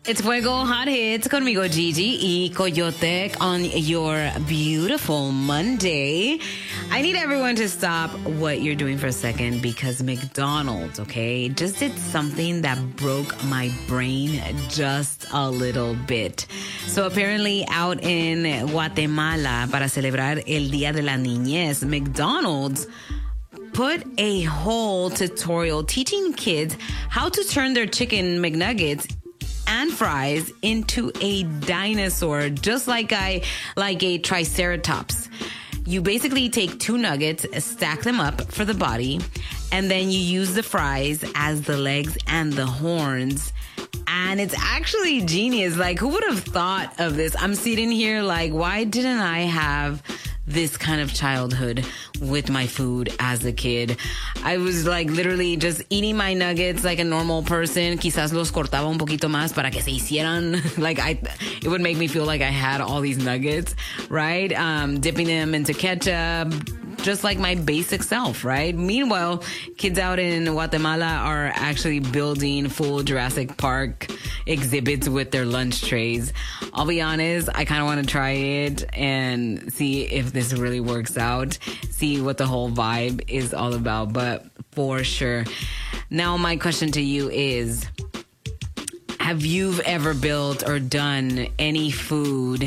It's Fuego Hot Hits conmigo Gigi y Coyote on your beautiful Monday. I need everyone to stop what you're doing for a second because McDonald's, okay, just did something that broke my brain just a little bit. So apparently out in Guatemala para celebrar el Día de la Niñez, McDonald's put a whole tutorial teaching kids how to turn their chicken McNuggets and fries into a dinosaur, just like a triceratops. You basically take two nuggets, stack them up for the body, and then you use the fries as the legs and the horns. And it's actually genius. Like, who would have thought of this? I'm sitting here like, why didn't I have this kind of childhood with my food as a kid? I was like literally just eating my nuggets like a normal person. Quizás los cortaba un poquito más para que se hicieran. It would make me feel like I had all these nuggets, right? Dipping them into ketchup, just like my basic self, right? Meanwhile, kids out in Guatemala are actually building full Jurassic Park exhibits with their lunch trays. I'll be honest, I kind of want to try it and see if this really works out, see what the whole vibe is all about, but for sure. Now, my question to you is, have you ever built or done any food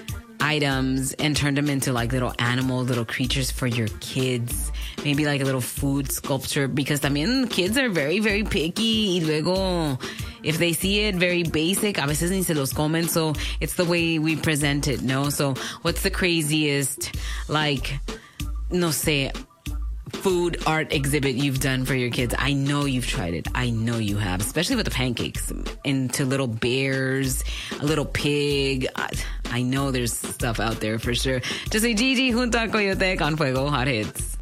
items and turned them into like little animals, little creatures for your kids? Maybe like a little food sculpture, because también kids are very, very picky. Y luego, if they see it very basic, a veces ni se los comen. So it's the way we present it, no? So what's the craziest, like, no sé, food art exhibit you've done for your kids? I know you've tried it. I know you have, especially with the pancakes, into little bears, a little pig. I know there's stuff out there for sure. Just say Gigi junto a Coyote con Fuego Hot Hits.